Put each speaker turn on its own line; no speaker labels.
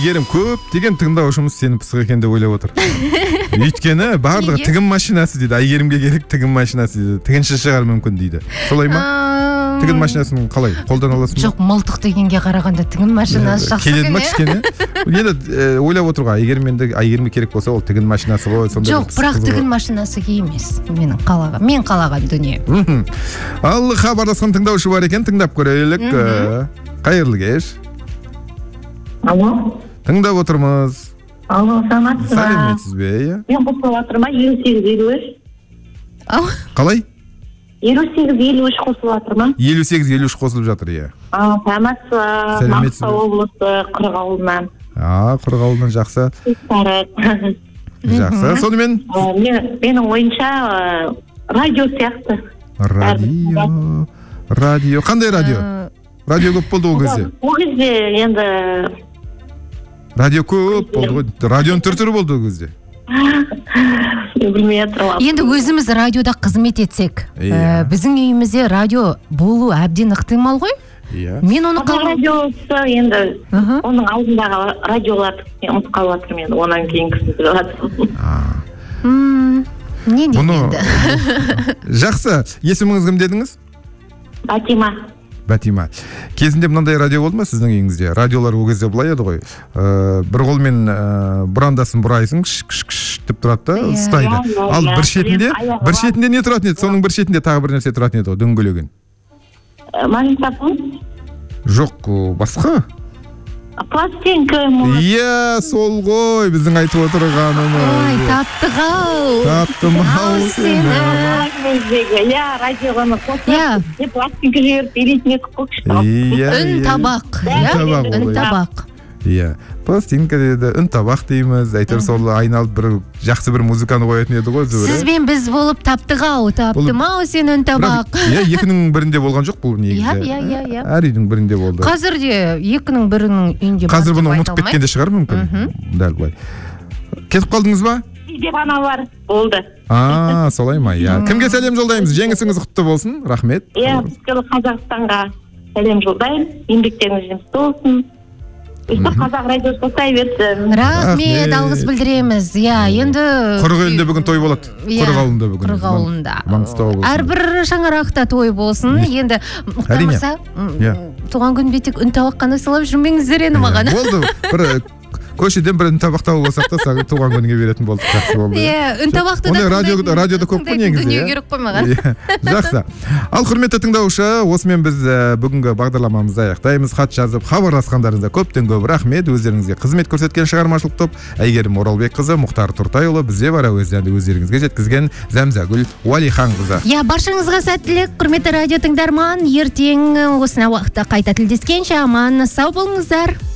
Әйгерім, көптеген тыңдаушымыз сені пысық екен деп ойлап отыр. Өйткені барлығы тігін машинасы дейді. Әйгерімге керек тігін машинасы дейді. Тігінші шығар мүмкін дейді. Солай ма? Тігін машинасын қалай? Қолдан аласың ба?
Жоқ, мылтық дегенге қарағанда тігін машинасы жақсы
келеді ма кішкене? Енді ойлап отырға, әйгерімге керек болса, ол тігін машинасы ғой.
Жоқ, бірақ тігін машинасы емес. Мен қалаған дүние.
Ал хабарласқан тыңдаушы бар екен, тыңдап көрелік. Қайырлы кеш.
Алло.
Тыңдап отырмыз.
Алло, саламатсыз ба?
Сәлеметсіз бе?
Мен қосылып жатырмын, 58-53.
Қалай?
58-53 қосылып жатырмын.
58-53 қосылып жатыр, иә.
Саламатсыз ба? Маңғыстау облысы Қырғауылынан.
Қырғауылынан жақсы. Жақсы. Сонымен?
Менің ойынша радио сияқты.
Радио. Қандай радио? Радио көп болды ол кезде?
Ол кезде енді...
Радио көп болды ғой. Радионың түр-түрі болды ол кезде.
Білмей отырмын.
Енді өзіміз радиода қызмет етсек, біздің үйімізде радио болу әбден ықтимал ғой? Мен оны
радиосы енді оның алдындағы радиоларды ұмытып қалып жатырмын енді, онан кейін кісі жатырмын.
Не дейді енді?
Жақсы. Есіміңіз кім дедіңіз? Бәтима. Кезінде мынандай радио болды ма сіздің үйіңізде? Радиолар ол кезде былай еді ғой. Бір қолмен бұрандасын бұрайсың, кш деп тұрады да, ұстайды. Ал бір шетінде не тұратын еді? Соның бір шетінде тағы бір нәрсе тұратын еді ғой, дөңгелеген.
Магнитофон?
Жоқ, басқа?
Пластинка.
Иә, сол ғой біздің айтып отырғанымыз.
Ой,
таптым-ау сені.
Иә, радиоғаны қосып, пластинка жіберіп елейтін едік қой кішкентай.
Үн табақ.
Иә, пластинка деді, үн табақ дейміз. Әйтеуір сол айналып бір жақсы бір музыканы қоятын еді ғой.
Сіз бен біз болып таптым-ау сен үн табақ.
Иә, екінің бірінде болған жоқ бұл негізі.
Иә.
Әр үйдің бірінде болды.
Қазір де екінің бірінің үйінде бар.
Қазір бұны ұмытып кеткен де шығар мүмкін. Дәл былай. Кетіп қалдыңыз ба?
Үйде ғана бар, болды.
Солай ма? Кімге сәлем жолдаймыз? Жеңісіңіз құтты болсын. Рахмет.
Иә, бүкіл Қазақстанға сәлем жолдаймын. Еңбектеріңіз жемісті болсын. Үздік қазақ радиосы қостай берсін.
Рахмет, алғыс білдіреміз. Иә, енді...
Құрық елінде бүгін той болады. Қырғауылында бүгін.
Қырғауылында.
Маңғыстау болсын.
Әрбір шаңырақта той болсын. Енді мұқтамаса, туған күн бетек үн табақ қана сылап жүрмеңіздер енді маған.
Болды, бір көшеден бір үн табақ тауып алсақ та саған туған күніңе беретін болдық, жақсы болды.
Иә, үн табақты да
радиода көп қой негізі.
Дүние керек қой маған.
Жақсы. Ал құрметті тыңдаушы, осымен біз бүгінгі бағдарламамызды аяқтаймыз. Хат жазып хабарласқандарыңызға көптен көп рахмет. Өздеріңізге қызмет көрсеткен шығармашылық топ Әйгерім Оралбекқызы, Мұхтар Тұртайұлы, бізде бар әуезді өздеріңізге жеткізген Зәмзагүл Уәлиханқызы.
Иә, баршаңызға сәттілік, құрметті радио тыңдарман. Ертең осынау уақытта қайта тілдескенше аман сау болыңыздар.